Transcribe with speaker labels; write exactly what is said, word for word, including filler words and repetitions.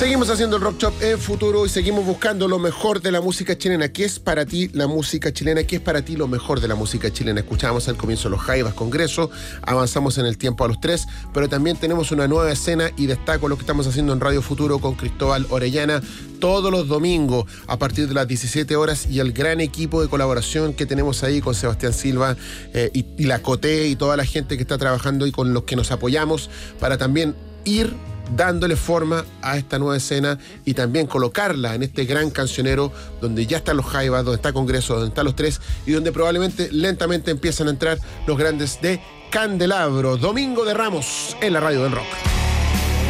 Speaker 1: Seguimos haciendo el Rock Shop en Futuro y seguimos buscando lo mejor de la música chilena. ¿Qué es para ti la música chilena? ¿Qué es para ti lo mejor de la música chilena? Escuchábamos al comienzo los Jaivas Congreso, avanzamos en el tiempo a los tres, pero también tenemos una nueva escena y destaco lo que estamos haciendo en Radio Futuro con Cristóbal Orellana todos los domingos a partir de las diecisiete horas y el gran equipo de colaboración que tenemos ahí con Sebastián Silva eh, y, y la Coté y toda la gente que está trabajando y con los que nos apoyamos para también ir dándole forma a esta nueva escena y también colocarla en este gran cancionero donde ya están los Jaivas, donde está Congreso, donde están los tres y donde probablemente lentamente empiezan a entrar los grandes de Candelabro. Domingo de Ramos en la Radio del Rock.